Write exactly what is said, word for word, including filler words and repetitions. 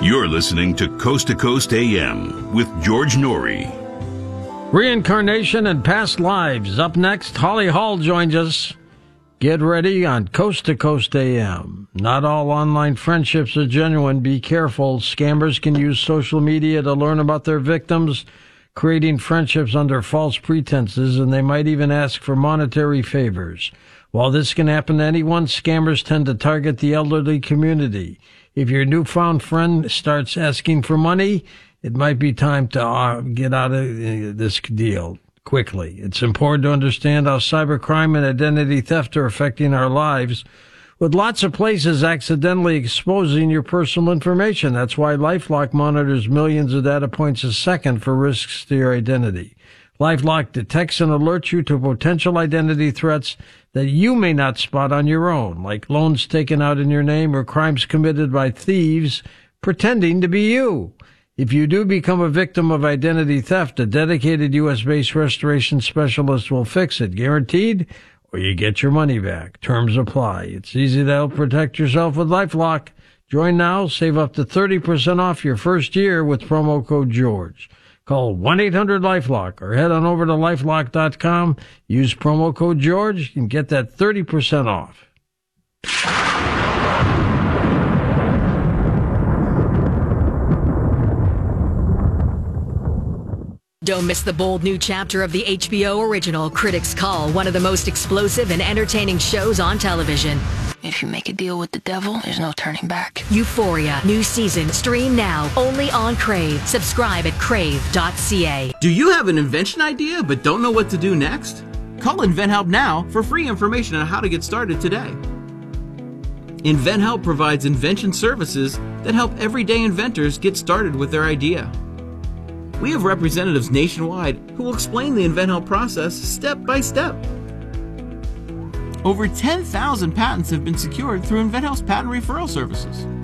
You're listening to Coast to Coast A M with George Norrie. Reincarnation and past lives. Up next, Holly Hall joins us. Get ready on Coast to Coast A M. Not all online friendships are genuine. Be careful. Scammers can use social media to learn about their victims, creating friendships under false pretenses, and they might even ask for monetary favors. While this can happen to anyone, scammers tend to target the elderly community. If your newfound friend starts asking for money, it might be time to uh, get out of uh, this deal quickly. It's important to understand how cybercrime and identity theft are affecting our lives, with lots of places accidentally exposing your personal information. That's why LifeLock monitors millions of data points a second for risks to your identity. LifeLock detects and alerts you to potential identity threats that you may not spot on your own, like loans taken out in your name or crimes committed by thieves pretending to be you. If you do become a victim of identity theft, a dedicated U S-based restoration specialist will fix it, guaranteed, or you get your money back. Terms apply. It's easy to help protect yourself with LifeLock. Join now. Save up to thirty percent off your first year with promo code George. Call one eight hundred LifeLock or head on over to lifelock dot com. Use promo code George and get that thirty percent off. Don't miss the bold new chapter of the H B O original Critics Call, one of the most explosive and entertaining shows on television. If you make a deal with the devil, there's no turning back. Euphoria, new season, stream now, only on Crave. Subscribe at crave dot c a. Do you have an invention idea but don't know what to do next? Call InventHelp now for free information on how to get started today. InventHelp provides invention services that help everyday inventors get started with their idea. We have representatives nationwide who will explain the InventHelp process step by step. Over ten thousand patents have been secured through InventHelp's patent referral services.